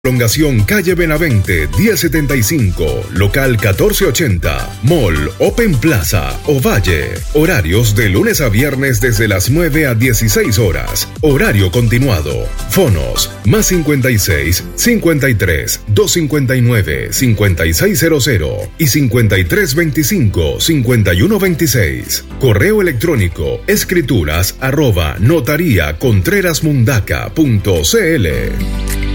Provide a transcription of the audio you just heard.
Prolongación Calle Benavente 1075, local 1480, Mall Open Plaza, Ovalle. Horarios de lunes a viernes desde las 9 a 16 horas. Horario continuado. Fonos más 56 53 259 5600 y 5325 5126. Correo electrónico escrituras@notariacontrerasmundaca.cl.